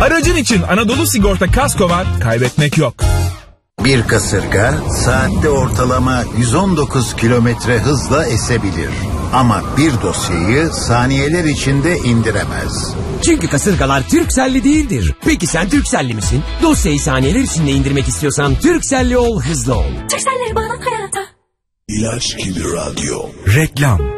Aracın için Anadolu Sigorta kasko var, kaybetmek yok. Bir kasırga saatte ortalama 119 kilometre hızla esebilir. Ama bir dosyayı saniyeler içinde indiremez. Çünkü kasırgalar Turkcell'li değildir. Peki sen Turkcell'li misin? Dosyayı saniyeler içinde indirmek istiyorsan Turkcell'li ol, hızlı ol. Turkcell'le bağlan hayata. İlaç gibi radyo. Reklam.